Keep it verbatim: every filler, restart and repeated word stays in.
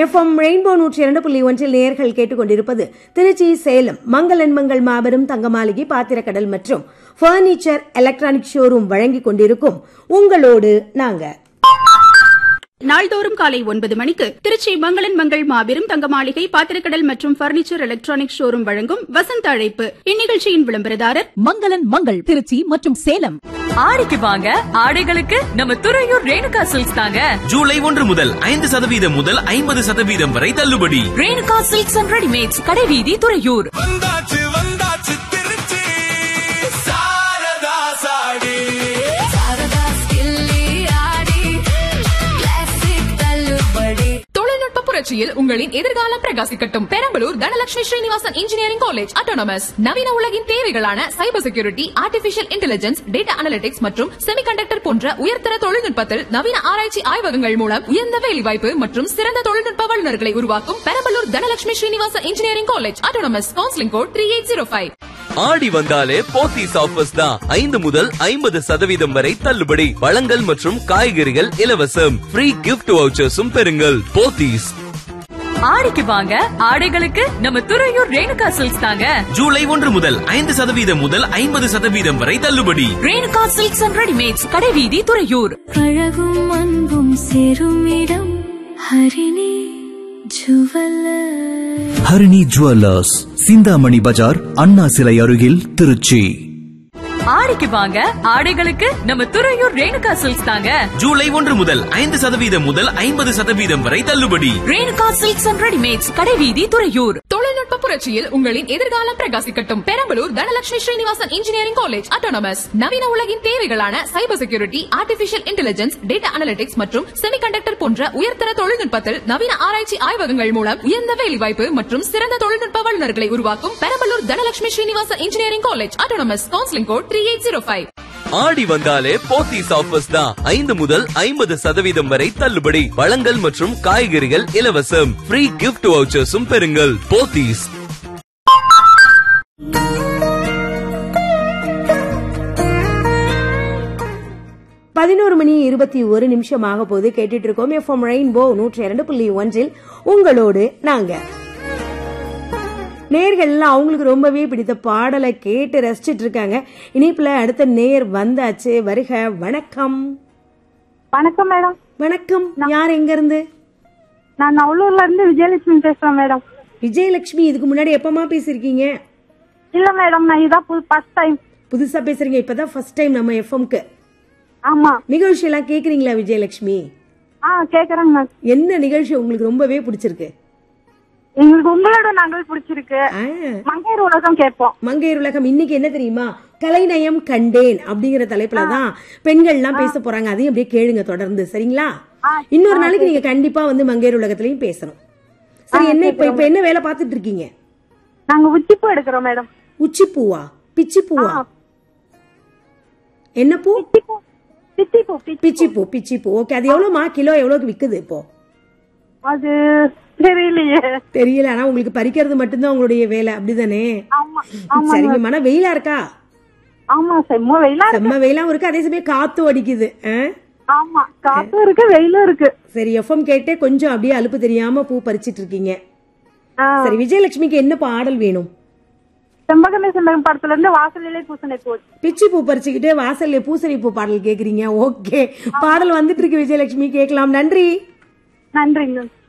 FM rainbow நூற்றி இரண்டு புள்ளி ஒன்றில் நேயர்கள் கேட்டுக்கொண்டிருப்பது திருச்சி சேலம் மங்களன் மங்கள் மாபெரும் தங்கமாளிகை பாத்திரக்கடல் மற்றும் பர்னிச்சர் எலக்ட்ரானிக் ஷோரூம் வழங்கிக் கொண்டிருக்கும் உங்களோடு நாங்க. நாள்தோறும் காலை ஒன்பது மணிக்கு திருச்சி மங்களன் மங்கள் மாபெரும் தங்கமாளிகை பாத்திரக்கடல் மற்றும் பர்னிச்சர் எலக்ட்ரானிக் ஷோரூம் வழங்கும் வசந்த அழைப்பு. இந்நிகழ்ச்சியின் விளம்பரதாரர் மங்களன் மங்கள் திருச்சி மற்றும் சேலம். ஆடிக்கு வாங்க, ஆடைகளுக்கு நம்ம துறையூர் ரேணுகா சில்க்ஸ் தாங்க. ஜூலை ஒன்று முதல் ஐந்து சதவீதம் முதல் ஐம்பது சதவீதம் வரை தள்ளுபடி. ரேணுகா சில்க்ஸ் அண்ட் ரெடிமேட்ஸ், கடைவீதி, துறையூர். வந்தாச்சு வந்தாச்சு திருச்சி சாரதா சாடி. தொழில்நுட்ப புரட்சியில் உங்களின் எதிர்காலம் பிரகாசிக்கட்டும். Perambalur Dhanalakshmi Srinivasan engineering college autonomous நவீன உலகின் தேவைகளான cyber security, artificial intelligence, data analytics மற்றும் செமிகண்டக்டர் போன்ற உயர்தர தொழில்நுட்பத்தில் நவீன ஆராய்ச்சி ஆய்வகங்கள் மூலம் உயர்ந்த வேலைவாய்ப்பு மற்றும் சிறந்த தொழில்நுட்ப வல்லுநர்களை உருவாக்கும் Perambalur Dhanalakshmi Srinivasan engineering college autonomous. Counselling code three eight zero five. ஆடி வந்தாலே போத்தீஸ் ஆஃபர்ஸ் தான். ஐந்து முதல் ஐம்பது சதவீதம் வரை தள்ளுபடி. பழங்கள் மற்றும் காய்கறிகள் இலவசம். ஃப்ரீ கிஃப்ட் வவுச்சர்ஸும் பெறுங்கள். போத்தீஸ். ஆடிக்கு வாங்க, ஆடைகளுக்கு நம்ம துறையூர் ரேணுகா சில்க்ஸ் தாங்க. ஜூலை ஒன்று முதல் ஐந்து சதவீதம் முதல் ஐம்பது சதவீதம் வரை தள்ளுபடி. ரேணுகா சில்க்ஸ் அண்ட் ரெடிமேட்ஸ், கடைவீதி, துறையூர். அழகும் அன்பும் சேரும் இடம் ஹரிணி ஜுவல்லர்ஸ். ஹரிணி ஜுவல்லர்ஸ், சிந்தாமணி பஜார், அண்ணா சிலை அருகில், திருச்சி. ஆடிக்கு வாங்க, ஆடைகளுக்கு நம்ம துறையூர் ரேணுகா சில்க்ஸ் தாங்க. ஜூலை ஒன்று முதல் ஐந்து சதவீதம் முதல் ஐம்பது சதவீதம் வரை தள்ளுபடி. ரேணுகா சில்க்ஸ் அண்ட் ரெடிமேட்ஸ், கடைவீதி, துறையூர். தொழில்நுட்ப புரட்சியில் உங்களின் எதிர்காலம் பிரகாசிக்கட்டும். Perambalur Dhanalakshmi Srinivasan engineering college autonomous நவீன உலகின் தேவைகளான cyber security, artificial intelligence, data analytics மற்றும் செமிகண்டக்டர் போன்ற உயர்தர தொழில்நுட்பத்தில் நவீன ஆராய்ச்சி ஆய்வகங்கள் மூலம் உயர்ந்த வேலைவாய்ப்பு மற்றும் சிறந்த தொழில்நுட்ப வல்லுநர்களை உருவாக்கும் Perambalur Dhanalakshmi Srinivasan engineering college autonomous. Counselling code three eight zero five. ஆடி வந்தாலே போத்தீஸ் ஆஃபர்ஸ் தான். ஐந்து முதல் ஐம்பது சதவீதம் வரை தள்ளுபடி. பழங்கள் மற்றும் காய்கறிகள் இலவசம். ஃப்ரீ கிஃப்ட் வவுச்சர்ஸும் பெறுங்கள். போத்தீஸ். பதினோரு மணி இருபத்தி ஒரு நிமிஷம் ஆக போது கேட்டுட்டு இருக்கோம் எஃப்எம் ரெயின்போ நூற்றி இரண்டு புள்ளி ஒன்றில் உங்களோடு நாங்க. நேயர்கள்லாம் அவங்களுக்கு ரொம்பவே பிடித்த பாடலை கேட்டு ரசிச்சிட்டு இருக்காங்க. இனிப்புல அடுத்த நேயர் வந்தாச்சு. வருக. வணக்கம். வணக்கம் மேடம். வணக்கம். யார் எங்க இருந்து? நான் நவலூர்ல இருந்து விஜயலட்சுமி பேசுறேன் மேடம். விஜயலட்சுமி, இதுக்கு முன்னாடி எப்பமா பேசிருக்கீங்க? இல்ல மேடம், நான் இதான் ஃபர்ஸ்ட் டைம். புதுசா பேசுறீங்க? இப்பதான் ஃபர்ஸ்ட் டைம் நம்ம எஃப்எம்க்கு. ஆமா. நிகழ்ச்சி எல்லாம் கேக்குறீங்களா விஜயலட்சுமி? ஆ கேக்குறேங்க மேம். என்ன நிகழ்ச்சி உங்களுக்கு ரொம்பவே பிடிச்சிருக்கு? எங்களுக்கு உங்களோட நாங்கள் பிடிச்சிருக்கு. மங்கையர் உலகம் கேட்போம். மங்கையர் உலகம் இன்னைக்கு என்ன தெரியுமா? கலைநயம் கண்டேன் அப்படிங்கிற தலைப்புலதான் பெண்கள் எல்லாம் பேச போறாங்க. அதையும் அப்படியே கேளுங்க தொடர்ந்து. சரிங்களா? இன்னொரு நாளைக்கு நீங்க கண்டிப்பா வந்து மங்கையர் உலகத்திலயும் பேசணும். சரி, என்ன இப்ப இப்ப என்ன வேலை பாத்துட்டு இருக்கீங்க? நாங்க உச்சிப்பூ எடுக்கிறோம் மேடம். உச்சிப்பூவா? பிச்சிப்பூவா? என்ன பூ? பிச்சிப்பூ. பிச்சிப்பூ. பிச்சிப்பூ. ஓகே. அது எவ்வளவுமா கிலோ? எவ்வளவுக்கு விக்குது இப்போ? அது தெரியலையே. தெரியல. ஆனா உங்களுக்கு பறிக்கிறது மட்டும்தான் உங்களுடைய வேலை, அப்படிதானே? சரிங்க. மன வெயிலா இருக்கா? ஆமா, செம்ம வெயிலா இருக்கு. செம்ம வெயிலாவும் இருக்கு, அதே சமயம் காத்தும் அடிக்குது. ஆமா, காத்தும் இருக்கு, வெயிலும் இருக்கு. சரி, எஃப்எம் கேட்டே கொஞ்சம் அப்படியே அலுப்பு தெரியாம பூ பறிச்சிட்டு இருக்கீங்க. சரி, விஜயலட்சுமிக்கு என்ன பாடல் வேணும்? செம்பகமே செம்பகம் படத்துல இருந்து வாசலிலே பூசணி பூ. பிச்சி பூ பறிச்சுக்கிட்டு வாசல்ல பூசணி பூ பாடல் கேக்குறீங்க. ஓகே, பாடல் வந்துட்டு இருக்கு விஜயலட்சுமி, கேட்கலாம். நன்றி. நன்றிங்க.